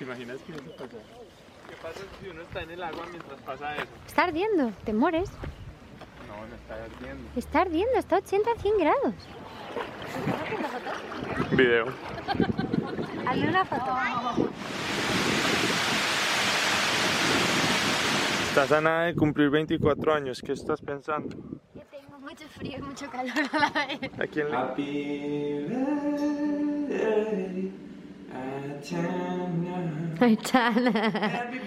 imaginas que eso pasa? ¿Qué pasa si uno está en el agua mientras pasa eso? Está ardiendo, te mueres. No, no está ardiendo. Está ardiendo, está a 80-100 grados. ¿Estás haciendo fotos? Video. Hazle una foto. Estás a nada de cumplir 24 años. ¿Qué estás pensando? Que tengo mucho frío y mucho calor a la vez. ¿A quién le...? Ay, Chana.